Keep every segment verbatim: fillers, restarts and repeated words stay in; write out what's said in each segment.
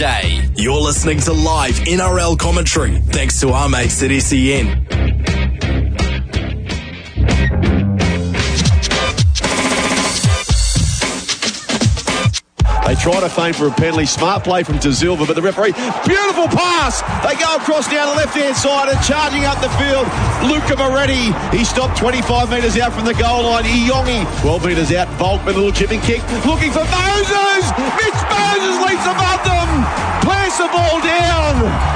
day. You're listening to live N R L commentary, thanks to our mates at S E N. They try to feint for a penalty. Smart play from De Silva, but the referee, beautiful pass. They go across down the left-hand side and charging up the field. Luca Moretti, he stopped twenty-five metres out from the goal line. Iyongi, twelve metres out. Volkman, a little chipping kick, looking for Moses. Mitch Moses leaps above them, plants the ball down.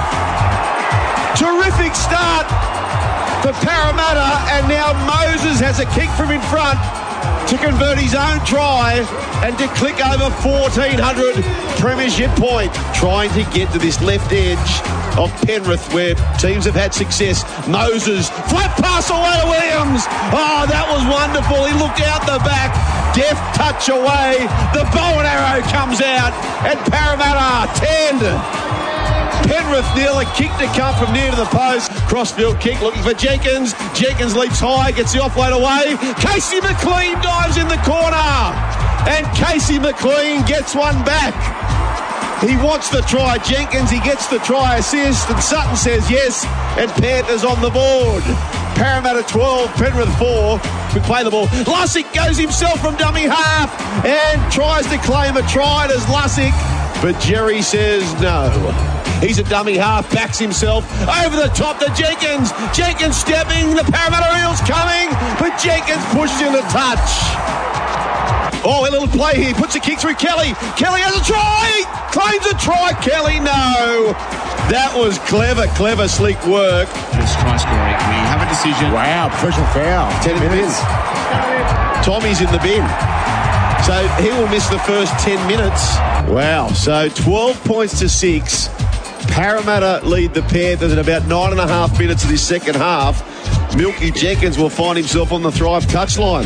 Terrific start for Parramatta, and now Moses has a kick from in front to convert his own try and to click over fourteen hundred premiership point, trying to get to this left edge of Penrith where teams have had success. Moses, flat pass away to Williams. Oh, that was wonderful. He looked out the back, deft touch away. The bow and arrow comes out, and Parramatta ten. Penrith nil, a kick to come from near to the post. Crossfield kick looking for Jenkins. Jenkins leaps high, gets the offload away. Casey McLean dives in the corner. And Casey McLean gets one back. He wants the try. Jenkins, he gets the try assist. And Sutton says yes. And Panthers on the board. Parramatta twelve, Penrith four. We play the ball. Lussick goes himself from dummy half and tries to claim a try as Lussick. But Jerry says no. He's a dummy half, backs himself over the top to Jenkins. Jenkins stepping, the Parramatta Eels coming, but Jenkins pushed in a touch. Oh, a little play here, puts a kick through Kelly. Kelly has a try, claims a try. Kelly, no. That was clever, clever, sleek work. Just try scoring. We have a decision. Wow, professional foul. Ten minutes. Tommy's in the bin. So he will miss the first ten minutes. Wow, so twelve points to six. Parramatta lead the Panthers in about nine and a half minutes of this second half. Milky Jenkins will find himself on the Thrive touchline.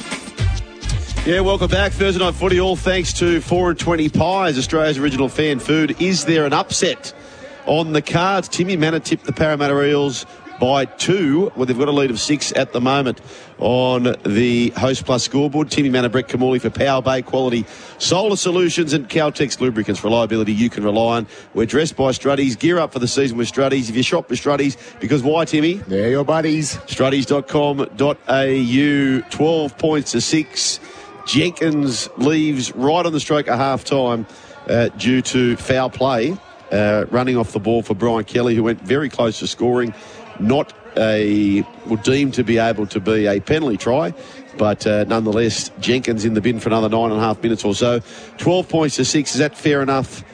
Yeah, welcome back. Thursday Night Footy, all thanks to four and twenty Pies, Australia's original fan food. Is there an upset on the cards? Timmy Manor tipped the Parramatta Eels by two. Well, they've got a lead of six at the moment on the Host Plus scoreboard. Timmy Manor, Brett Kamali for Power Bay Quality Solar Solutions and Caltex Lubricants. Reliability you can rely on. We're dressed by Struddies. Gear up for the season with Struddies. If you shop with Struddies, because why, Timmy? They're your buddies. Struddies dot com dot a u. twelve points to six. Jenkins leaves right on the stroke at half-time uh, due to foul play. Uh, running off the ball for Brian Kelly, who went very close to scoring. Not a, well, deemed to be able to be a penalty try, but uh, nonetheless, Jenkins in the bin for another nine and a half minutes or so. twelve points to six. Is that fair enough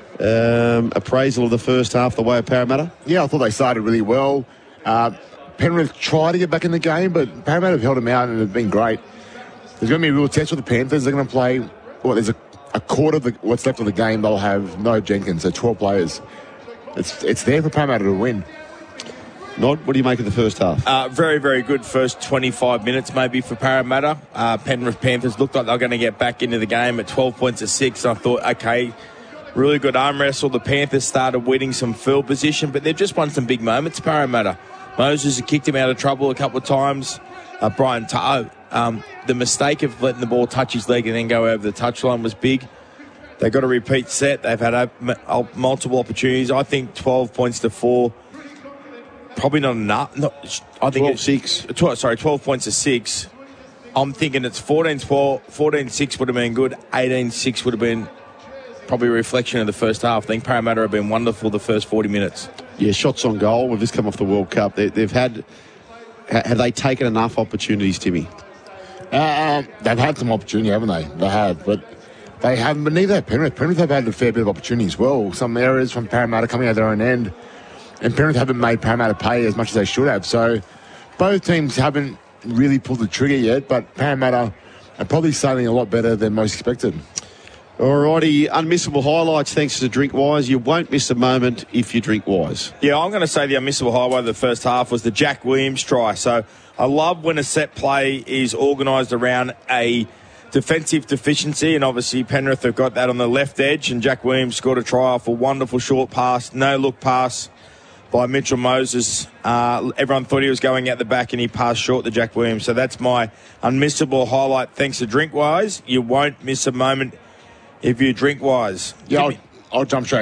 um, appraisal of the first half, the way of Parramatta? Yeah, I thought they started really well. Uh, Penrith tried to get back in the game, but Parramatta have held them out and have been great. There's going to be a real test for the Panthers. They're going to play, well, there's a, a quarter of the, what's left of the game, they'll have no Jenkins, so twelve players. It's, it's there for Parramatta to win. Nod, what do you make of the first half? Uh, very, very good first twenty-five minutes maybe for Parramatta. Uh, Penrith Panthers looked like they were going to get back into the game at twelve points to six. I thought, okay, really good arm wrestle. The Panthers started winning some field position, but they've just won some big moments, Parramatta. Moses has kicked him out of trouble a couple of times. Uh, Brian Ta'o, um, the mistake of letting the ball touch his leg and then go over the touchline was big. They got a repeat set. They've had a, multiple opportunities. I think twelve points to four. Probably not enough. No, I think twelve six. twelve, sorry, twelve points to six. I'm thinking it's fourteen twelve. fourteen six would have been good. eighteen six would have been probably a reflection of the first half. I think Parramatta have been wonderful the first forty minutes. Yeah, shots on goal. We've just come off the World Cup. They, they've had... Have they taken enough opportunities, Timmy? Uh, they've had some opportunity, haven't they? They have, but they haven't. But neither have Penrith. Penrith have had a fair bit of opportunity as well. Some areas from Parramatta coming out their own end. And Penrith haven't made Parramatta pay as much as they should have. So both teams haven't really pulled the trigger yet, but Parramatta are probably sailing a lot better than most expected. Alrighty, unmissable highlights thanks to Drinkwise. You won't miss a moment if you drink wise. Yeah, I'm going to say the unmissable highlight of the first half was the Jack Williams try. So I love when a set play is organised around a defensive deficiency, and obviously Penrith have got that on the left edge, and Jack Williams scored a try off a wonderful short pass, no-look pass by Mitchell Moses. Uh, everyone thought he was going out the back, and he passed short to Jack Williams. So that's my unmissable highlight thanks to Drinkwise. You won't miss a moment if you drink wise. Yeah, I'll, I'll jump straight